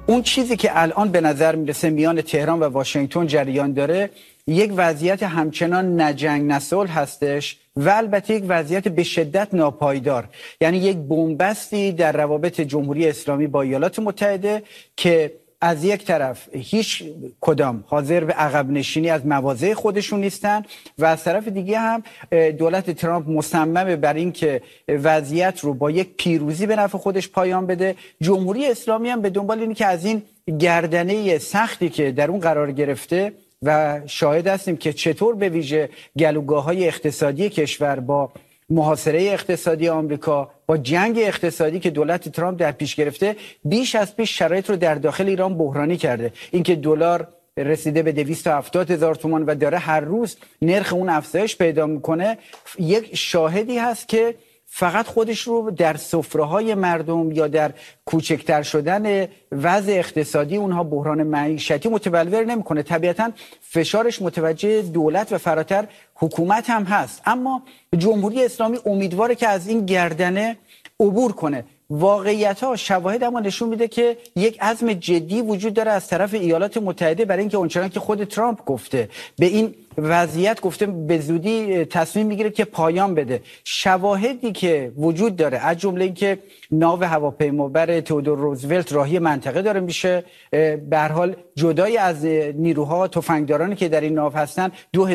اون چیزی که الان به نظر میرسه میان تهران و واشنگتن جریان داره یک وضعیت همچنان نجنگ نصلح هستش و البته یک وضعیت به شدت ناپایدار، یعنی یک بنبستی در روابط جمهوری اسلامی با ایالات متحده که از یک طرف هیچ کدام حاضر به عقب نشینی از مواضع خودشون نیستن و از طرف دیگه هم دولت ترامپ مصممه بر این که وضعیت رو با یک پیروزی به نفع خودش پایان بده. جمهوری اسلامی هم به دنبال اینه که از این گردنه سختی که در اون قرار گرفته و شاهد هستیم که چطور به ویژه گلوگاه‌های اقتصادی کشور با محاصره اقتصادی آمریکا، با جنگ اقتصادی که دولت ترامپ در پیش گرفته، بیش از پیش شرایط رو در داخل ایران بحرانی کرده. اینکه دلار رسیده به 270,000 تومان و داره هر روز نرخ اون افزایش پیدا میکنه، یک شاهدی هست که فقط خودش رو در سفره‌های مردم یا در کوچکتر شدن وضع اقتصادی اونها، بحران معیشتی متبلور نمیکنه. طبیعتاً فشارش متوجه دولت و فراتر حکومت هم هست، اما جمهوری اسلامی امیدواره که از این گردنه عبور کنه. واقعیت‌ها، شواهد اما نشون میده که یک عزم جدی وجود داره از طرف ایالات متحده برای اینکه اونچنان که خود ترامپ گفته به این وضعیت گفته به زودی تصمیم میگیره که پایان بده. شواهدی که وجود داره از جمله اینکه ناو هواپیمابر تئودور روزولت راهی منطقه داره میشه، به هر حال جدای از نیروها تفنگدارانی که در این ناو هستن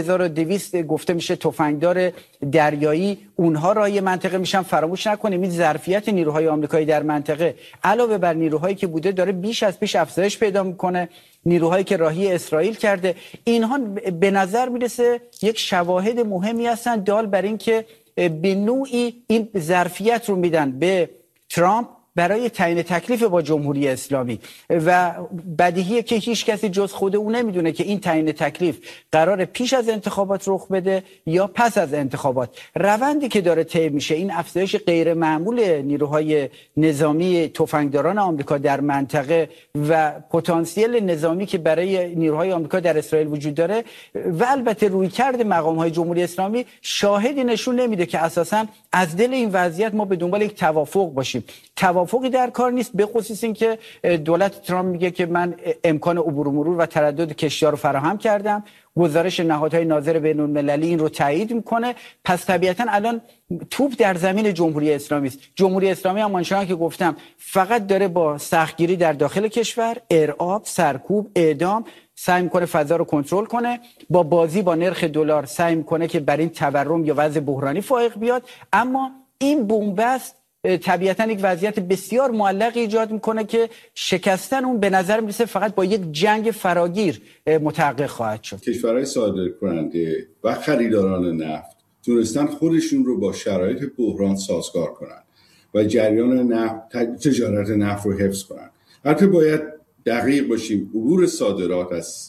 2200 گفته میشه تفنگدار دریایی اونها راهی منطقه میشن. فراموش نکنیم این ظرفیت نیروهای آمریکایی در منطقه علاوه بر نیروهایی که بوده داره بیش از پیش افزایش پیدا میکنه. نیروهایی که راهی اسرائیل کرده، اینها به نظر میرسه یک شواهد مهمی هستن دال بر این که به نوعی این ظرفیت رو میدن به ترامپ برای تعیین تکلیف با جمهوری اسلامی و بدیهیه که هیچ کسی جز خود او نمیدونه که این تعیین تکلیف قرار پیش از انتخابات رخ بده یا پس از انتخابات. روندی که داره طی میشه، این افزایش غیر معمول نیروهای نظامی تفنگداران آمریکا در منطقه و پتانسیل نظامی که برای نیروهای آمریکا در اسرائیل وجود داره و البته رویکرد مقام‌های جمهوری اسلامی، شاهدی نشون نمیده که اساساً از دل این وضعیت ما به دنبال یک توافق باشیم. توافقی در کار نیست، به خصوص این که دولت ترامپ میگه که من امکان عبور و مرور و تردد کشتی‌ها رو فراهم کردم. گزارش نهادهای ناظر بین‌المللی این رو تایید میکنه. پس طبیعتاً الان توپ در زمین جمهوری اسلامی است. جمهوری اسلامی هم آنچنان که گفتم فقط داره با سختگیری در داخل کشور، ارعاب، سرکوب، اعدام سعی میکنه فضا رو کنترل کنه، با بازی با نرخ دلار سعی میکنه که بر این تورم یا وضع بحرانی فائق بیاد. اما این بنبست طبیعتاً یک وضعیت بسیار معلق ایجاد میکنه که شکستن اون به نظر میرسه فقط با یک جنگ فراگیر متحقق خواهد شد. کشورهای صادرکننده و خریداران نفت تونستن خودشون رو با شرایط بحران سازگار کنن و جریان نفت، تجارت نفت رو حفظ کنن. البته باید دقیق باشیم، عبور صادرات از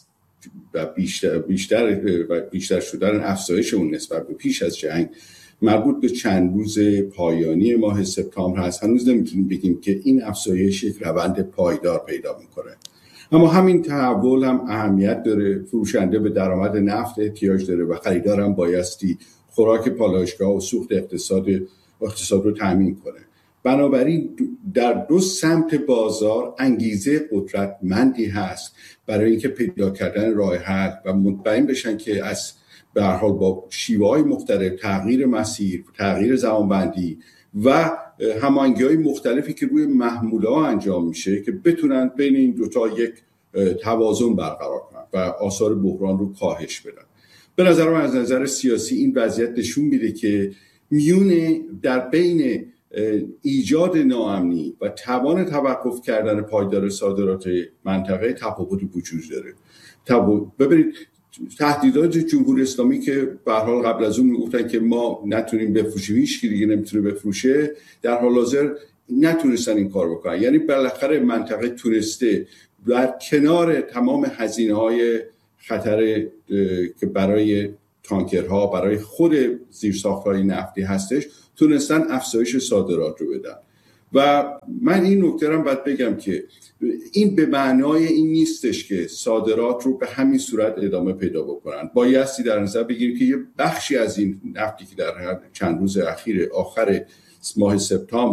و بیشتر شدن افزایش اون نسبت به پیش از جنگ مربوط به چند روز پایانی ماه سپتامبر هست. هنوز نمیتونیم بگیم که این افزایش یک روند پایدار پیدا میکنه، اما همین تحول هم اهمیت داره. فروشنده به درآمد نفت احتیاج داره و خریدار هم بایستی خوراک پالایشگاه و سوخت اقتصاد رو تامین کنه. بنابراین در دو سمت بازار انگیزه قدرتمندی هست برای اینکه پیدا کردن راه حل و مطمئن بشن که از به هر حال با شیوه‌های مختلف، تغییر مسیر، تغییر زمانبندی و هماهنگی‌های مختلفی که روی محموله‌ها انجام میشه که بتونن بین این دوتا یک توازن برقرار کنن و آثار بحران رو کاهش بدن. به نظر من از نظر سیاسی این وضعیت نشون میده که میونه در بین ایجاد ناامنی و توان توقف کردن پایدار صادرات منطقه تفاوتی وجود داره. ببینید تهدیدات جمهوری اسلامی که به هر حال قبل از اون میگفتن که ما نتونیم بفروشیم، هیچ کی دیگه نمیتونه بفروشه، در حال حاضر نتونستن این کار بکنن. یعنی بالاخره منطقه تونسته در کنار تمام هزینه‌های خطر که برای تانکرها، برای خود زیرساخت‌های نفتی هستش، تونستن افزایش صادرات رو بدن. و من این نکته رو باید بگم که این به معنای این نیستش که صادرات رو به همین صورت ادامه پیدا بکنن. بایستی در نظر بگیریم که یه بخشی از این نفتی که در چند روز اخیر آخر ماه سپتامبر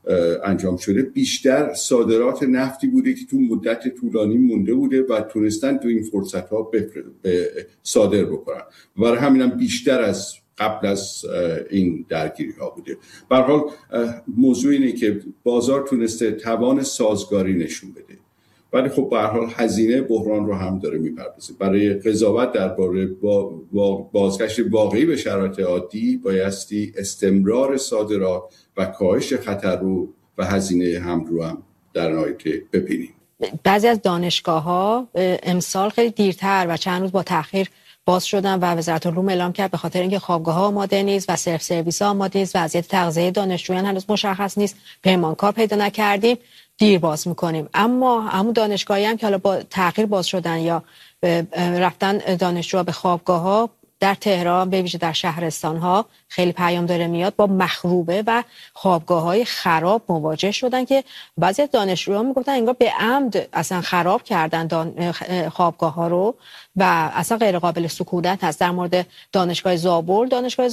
انجام شده بیشتر صادرات نفتی بوده که تو مدت طولانی مونده بوده و تونستن تو این فرصت ها صادر بکنن. برای همینم بیشتر از قبل از این درگیری ها بوده. به هر حال موضوع اینه که بازار تونسته توان سازگاری نشون بده، ولی خب به هر حال هزینه بحران رو هم داره میپردازه. برای قضاوت درباره بازگشت واقعی به شرایط عادی بایستی استمرار صادرات و کاهش خطر رو و هزینه هم رو هم در نهایت ببینیم. بعضی از دانشگاه‌ها امسال خیلی دیرتر و چند روز با تأخیر باز شدن و وزارت علوم اعلام کرد به خاطر اینکه خوابگاه‌ها آماده نیست و سلف سرویس‌ها آماده نیست، وضعیت تغذیه دانشجویان هنوز مشخص نیست، پیمانکار پیدا نکردیم، دیر باز می‌کنیم. اما همون دانشگاهی هم که حالا با تأخیر باز شدن یا رفتن دانشجوها به خوابگاه‌ها در تهران به ویژه در شهرستان‌ها خیلی پیام داره میاد با مخروبه و خوابگاه‌های خراب مواجه شدن که بعضی از دانشجوها میگفتن انگار به عمد اصلا خراب کردن خوابگاه‌ها رو و اصلا غیر قابل سکونت هست. در مورد دانشگاه زابل، دانشگاه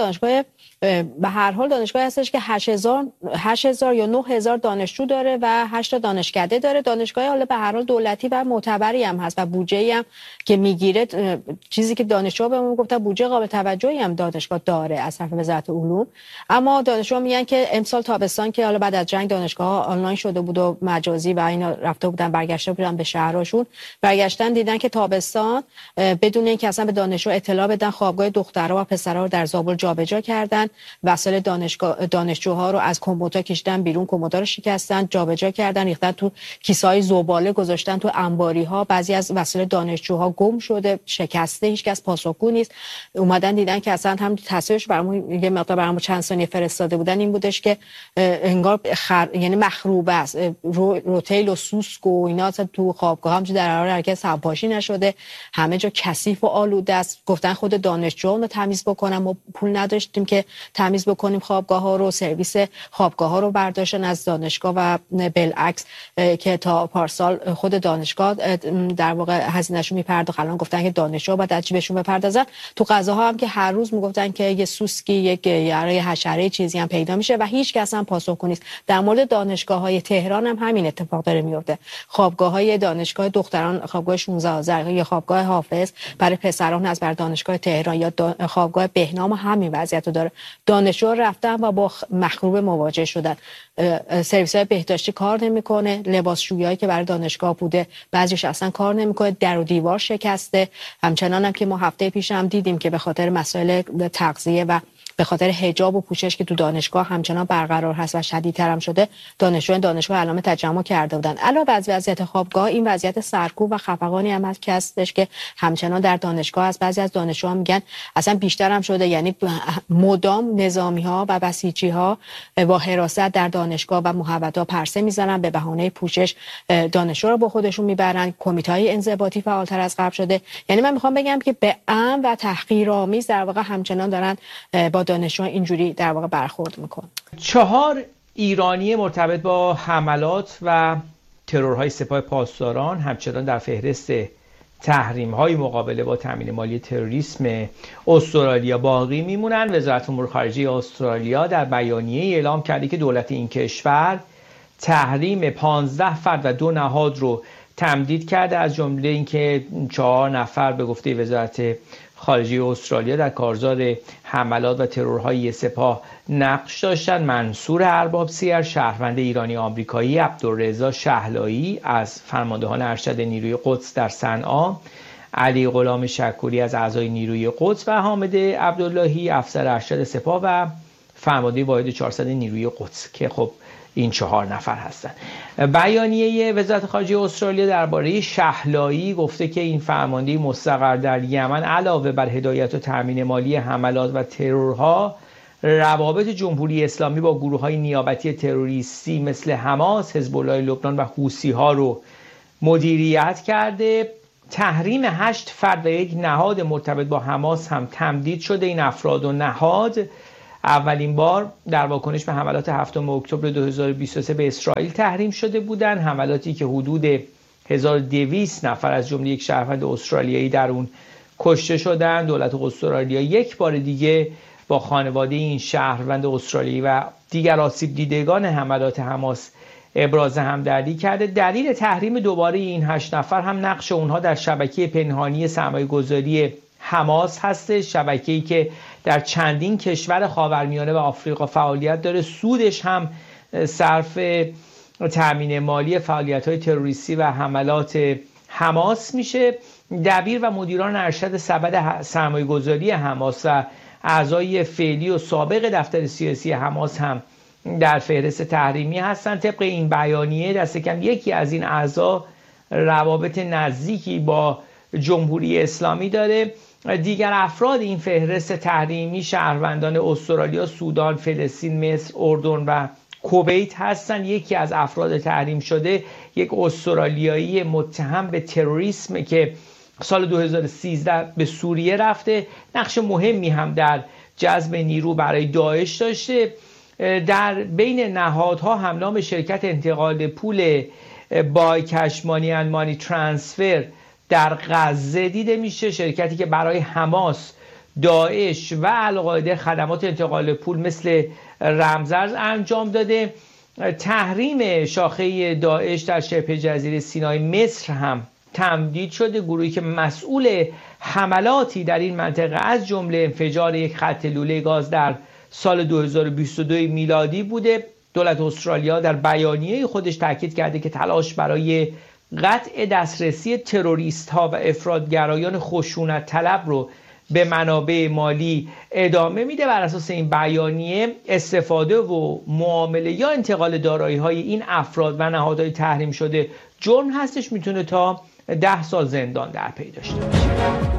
به هر حال دانشگاهی هستش که 8000 یا 9000 دانشجو داره و 8 تا دانشکده داره. دانشگاه حالا به هر حال دولتی و معتبری هم هست و بودجه‌ای هم که میگیره، چیزی که دانشجوها بهمون گفتن بودجه قابل توجهی هم دانشگاه داره از طرف وزارت علوم. اما دانشجوها میگن که امسال تابستان که حالا بعد از جنگ دانشگاه‌ها آنلاین شده بود و مجازی و اینا رفته بودن برگشته بودن به شهرهاشون، برگشتن دیدن که تابستان بدون اینکه اصلا به دانشجو اطلاع بدن خوابگاه دخترها و پسرها رو در زابل جابجا کردن، وسایل دانشجوها رو از کمدها کشیدن بیرون، کمدها رو شکستن، جابجا کردن، ریختن تو کیسه‌های زباله، گذاشتن تو انباری‌ها. بعضی از وسایل دانشجوها گم شده، شکسته، هیچکس پاسخگو نیست. اومدن دیدن که اصلا هم تصویرش برامون یه مقدار برامون چند ثانیه فرستاده بودن، این بودش که انگار یعنی مخروبه است، روتیل و سوسک و اینا اصلا تو خوابگاه هم در حال حرکت سبپاشی نشده، همه جا کثیف و آلوده است. گفتن خود دانشجوها رو تمیز بکنن، ما پول نداشتیم که تمیز بکنیم خوابگاه ها رو، سرویس خوابگاه ها رو برداشتن از دانشگاه و بالعکس که تا پارسال خود دانشگاه در واقع هزینه‌شو میپرداخت، الان گفتن که دانشجوها باید از جیبشون بپردازن. تو غذاها هم که هر روز میگفتن که یه سوسکی، یک یاره حشره چیزی هم پیدا میشه و هیچ کس هم پاسخگو نیست. در مورد دانشگاه‌های تهران هم همین اتفاق داره میفته. خوابگاه‌های دانشگاه دختران، خوابگاه 16000 یا خوابگاه حافظ برای پسران از بر دانشگاه تهران یا خوابگاه بهنام همین وضعیت رو داره. دانشجو رفتن و با مخروب مواجه شدن. سرویس‌های بهداشتی کار نمی‌کنه، لباسشویی که برای دانشگاه بوده بعضیش اصلا کار نمی‌کنه، در و دیوار شکسته. همچنان هم که ما هفته پیش هم دیدیم که به خاطر مسائل تغذیه و به خاطر حجاب و پوشش که تو دانشگاه همچنان برقرار هست و شدیدتر هم شده، دانشجویان دانشگاه اعلام تجمع کرده بودن. علاوه بر وضعیت خوابگاه، این وضعیت سرکوب و خفقانی هم هستش که همچنان در دانشگاه است. بعضی از دانشجوها میگن اصلا بیشتر هم شده، یعنی مدام نظامی‌ها و بسیجی‌ها با حراست در دانشگاه و محوطه‌ها پرسه میزنن، به بهانه پوشش دانشجو رو با خودشون میبرن. کمیته‌های انضباطی فعال‌تر از قبل شده. یعنی من میخوام بگم که به عمد و تحقیرآمیز در واقع همچنان دارن با دانشجو اینجوری در واقع برخورد میکنه. 4 ایرانی مرتبط با حملات و ترورهای سپاه پاسداران همچنان در فهرست تحریم‌های مقابله با تامین مالی تروریسم استرالیا باقی میمونن. وزارت امور خارجه استرالیا در بیانیه اعلام کرده که دولت این کشور تحریم 15 فرد و 2 نهاد رو تمدید کرده، از جمله اینکه 4 نفر به گفته وزارت خارجه استرالیا در کارزار حملات و ترورهای سپاه نقش داشتن. منصور ارباب سیر، شهروند ایرانی آمریکایی، عبدالرضا شهلایی از فرماندهان ارشد نیروی قدس در صنعا، علی غلام شکوری از اعضای نیروی قدس و حامد عبداللهی افسر ارشد سپاه و فرمانده واحد 400 نیروی قدس که خب این 4 نفر هستند. بیانیه وزارت خارجه استرالیا درباره شهلایی گفته که این فرمانده مستقر در یمن علاوه بر هدایت و تامین مالی حملات و ترورها، روابط جمهوری اسلامی با گروه‌های نیابتی تروریستی مثل حماس، حزب الله لبنان و حوثی‌ها رو مدیریت کرده. تحریم 8 فرد و 1 نهاد مرتبط با حماس هم تمدید شده. این افراد و نهاد اولین بار در واکنش به حملات 7 اکتبر 2023 به اسرائیل تحریم شده بودند، حملاتی که حدود 1200 نفر از جمله یک شهروند استرالیایی در اون کشته شدند. دولت استرالیا یک بار دیگه با خانواده این شهروند استرالیایی و دیگر آسیب دیدگان حملات حماس ابراز همدردی کرده. دلیل تحریم دوباره این 8 نفر هم نقش اونها در شبکه پنهانی سرمایه‌گذاری حماس هست، شبکه‌ای که در چندین کشور خاورمیانه و آفریقا فعالیت داره. سودش هم صرف تامین مالی فعالیت‌های تروریستی و حملات حماس میشه. دبیر و مدیران ارشد سبد سرمایه‌گذاری حماس و اعضای فعلی و سابق دفتر سیاسی حماس هم در فهرست تحریمی هستند. طبق این بیانیه دست کم یکی از این اعضا روابط نزدیکی با جمهوری اسلامی داره. دیگر افراد این فهرست تحریمی شهروندان استرالیا، سودان، فلسطین، مصر، اردن و کویت هستند. یکی از افراد تحریم شده یک استرالیایی متهم به تروریسم که سال 2013 به سوریه رفته، نقش مهمی هم در جذب نیرو برای داعش داشته. در بین نهادها هم نام شرکت انتقال پول بای کش مانی اند مانی ترانسفر در غزه دیده میشه، شرکتی که برای حماس، داعش و القاعده خدمات انتقال پول مثل رمزارز انجام داده. تحریم شاخه داعش در شبه جزیره سینای مصر هم تمدید شده. گروهی که مسئول حملاتی در این منطقه از جمله انفجار یک خط لوله گاز در سال 2022 میلادی بوده. دولت استرالیا در بیانیه خودش تاکید کرده که تلاش برای قطع دسترسی تروریست ها و افراطگرایان خشونت طلب رو به منابع مالی ادامه میده. بر اساس این بیانیه استفاده و معامله یا انتقال دارایی های این افراد و نهادهای تحریم شده جرم هستش، میتونه تا 10 سال زندان در پی داشته باشه.